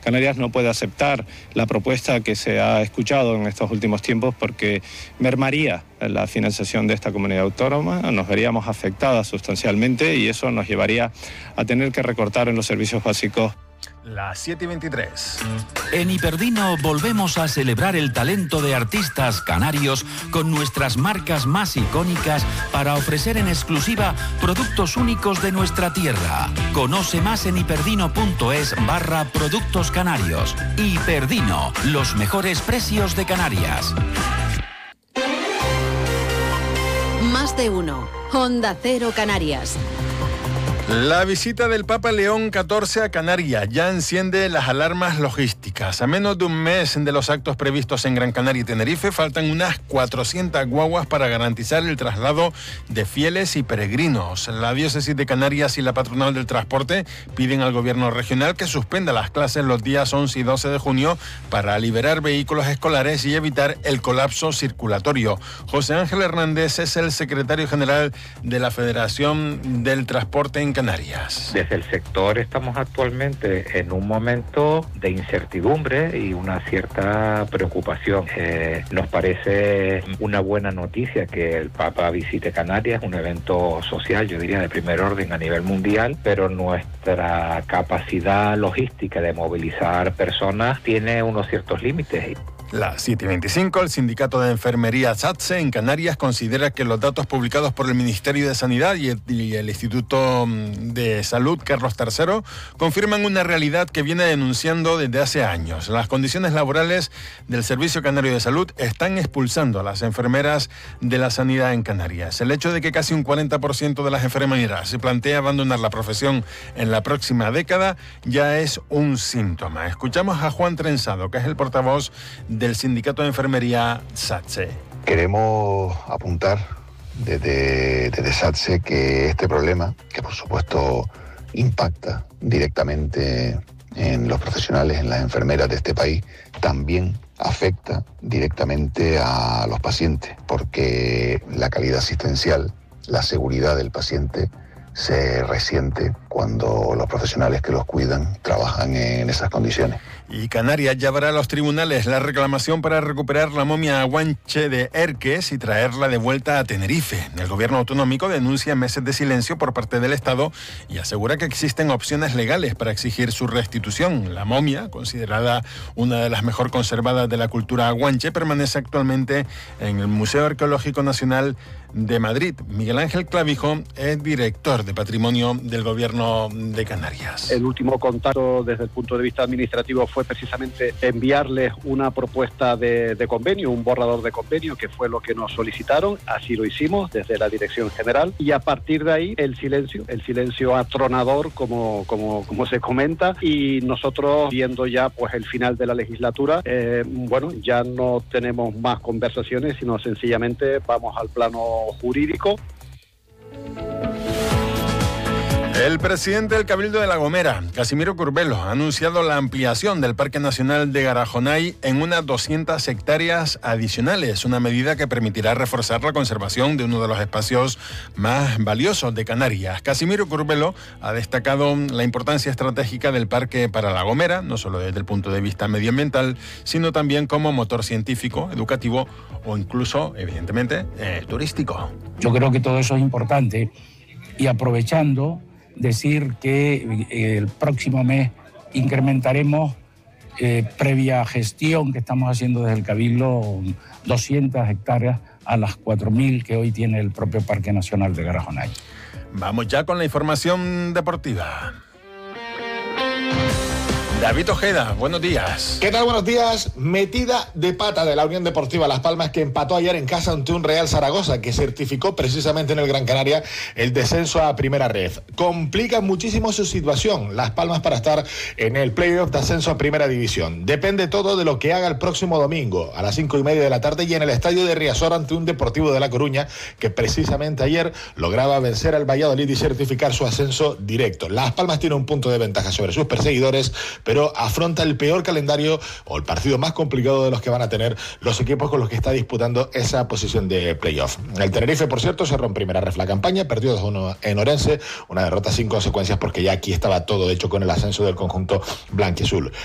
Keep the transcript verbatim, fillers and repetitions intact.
Canarias no puede aceptar la propuesta que se ha escuchado en estos últimos tiempos porque mermaría la financiación de esta comunidad autónoma, nos veríamos afectadas sustancialmente y eso nos llevaría a tener que recortar en los servicios básicos. Las siete y veintitrés. En Hiperdino volvemos a celebrar el talento de artistas canarios con nuestras marcas más icónicas para ofrecer en exclusiva productos únicos de nuestra tierra. Conoce más en hiperdino.es barra productos canarios. Hiperdino, los mejores precios de Canarias. Más de uno. Onda Cero Canarias. La visita del Papa León catorce a Canarias ya enciende las alarmas logísticas. A menos de un mes de los actos previstos en Gran Canaria y Tenerife, faltan unas cuatrocientas guaguas para garantizar el traslado de fieles y peregrinos. La Diócesis de Canarias y la Patronal del Transporte piden al gobierno regional que suspenda las clases los días once y doce de junio para liberar vehículos escolares y evitar el colapso circulatorio. José Ángel Hernández es el secretario general de la Federación del Transporte en Canarias. Desde el sector estamos actualmente en un momento de incertidumbre y una cierta preocupación. Eh, nos parece una buena noticia que el Papa visite Canarias, un evento social, yo diría, de primer orden a nivel mundial, pero nuestra capacidad logística de movilizar personas tiene unos ciertos límites. Las siete y veinticinco, el Sindicato de Enfermería SATSE en Canarias considera que los datos publicados por el Ministerio de Sanidad y el, y el Instituto de Salud Carlos tercero confirman una realidad que viene denunciando desde hace años. Las condiciones laborales del Servicio Canario de Salud están expulsando a las enfermeras de la sanidad en Canarias. El hecho de que casi un cuarenta por ciento de las enfermeras se plantea abandonar la profesión en la próxima década ya es un síntoma. Escuchamos a Juan Trenzado, que es el portavoz del Sindicato de Enfermería SATSE. Queremos apuntar desde, desde SATSE que este problema, que por supuesto impacta directamente en los profesionales, en las enfermeras de este país, también afecta directamente a los pacientes, porque la calidad asistencial, la seguridad del paciente se resiente cuando los profesionales que los cuidan trabajan en esas condiciones. Y Canarias llevará a los tribunales la reclamación para recuperar la momia Guanche de Erques y traerla de vuelta a Tenerife. El gobierno autonómico denuncia meses de silencio por parte del Estado y asegura que existen opciones legales para exigir su restitución. La momia, considerada una de las mejor conservadas de la cultura guanche, permanece actualmente en el Museo Arqueológico Nacional de Madrid. Miguel Ángel Clavijo es director de Patrimonio del Gobierno de Canarias. El último contacto desde el punto de vista administrativo fue precisamente enviarles una propuesta de, de convenio, un borrador de convenio, que fue lo que nos solicitaron. Así lo hicimos desde la Dirección General y a partir de ahí el silencio, el silencio atronador, como, como, como se comenta, y nosotros viendo ya pues el final de la legislatura, eh, bueno, ya no tenemos más conversaciones, sino sencillamente vamos al plano jurídico. El presidente del Cabildo de La Gomera, Casimiro Curbelo, ha anunciado la ampliación del Parque Nacional de Garajonay en unas doscientas hectáreas adicionales, una medida que permitirá reforzar la conservación de uno de los espacios más valiosos de Canarias. Casimiro Curbelo ha destacado la importancia estratégica del parque para La Gomera, no solo desde el punto de vista medioambiental, sino también como motor científico, educativo o incluso, evidentemente, eh, turístico. Yo creo que todo eso es importante y aprovechando decir que el próximo mes incrementaremos, eh, previa gestión que estamos haciendo desde el Cabildo, doscientas hectáreas a las cuatro mil que hoy tiene el propio Parque Nacional de Garajonay. Vamos ya con la información deportiva. David Ojeda, buenos días. ¿Qué tal? Buenos días. Metida de pata de la Unión Deportiva Las Palmas, que empató ayer en casa ante un Real Zaragoza, que certificó precisamente en el Gran Canaria el descenso a Primera Red. Complica muchísimo su situación Las Palmas para estar en el playoff de ascenso a Primera División. Depende todo de lo que haga el próximo domingo a las cinco y media de la tarde y en el estadio de Riazor ante un Deportivo de La Coruña, que precisamente ayer lograba vencer al Valladolid y certificar su ascenso directo. Las Palmas tiene un punto de ventaja sobre sus perseguidores, pero afronta el peor calendario o el partido más complicado de los que van a tener los equipos con los que está disputando esa posición de playoff. El Tenerife, por cierto, cerró en primera ref la campaña, perdió dos uno en Orense, una derrota sin consecuencias porque ya aquí estaba todo hecho con el ascenso del conjunto blanquiazul.